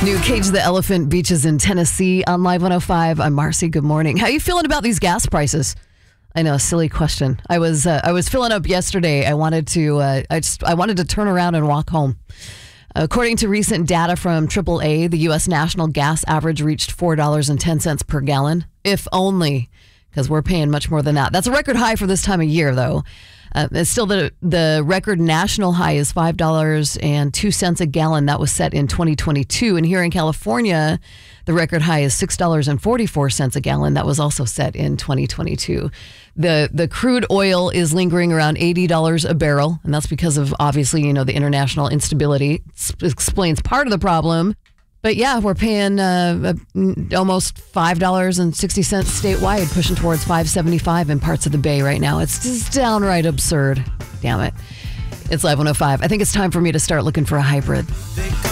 New Cage the Elephant beaches in Tennessee on Live 105. I'm Marcy. Good morning. How are you feeling about these gas prices? I know, a silly question. I was filling up yesterday. I wanted to turn around and walk home. According to recent data from AAA, the U.S. national gas average reached $4.10 per gallon. If only, because we're paying much more than that. That's a record high for this time of year, though. It's still the record national high is $5.02 a gallon. That was set in 2022. And here in California, the record high is $6.44 a gallon. That was also set in 2022. The crude oil is lingering around $80 a barrel, and that's because of, obviously, the international instability. Explains part of the problem. But yeah, we're paying almost $5.60 statewide, pushing towards $5.75 in parts of the Bay right now. It's just downright absurd. Damn it. It's Live 105. I think it's time for me to start looking for a hybrid.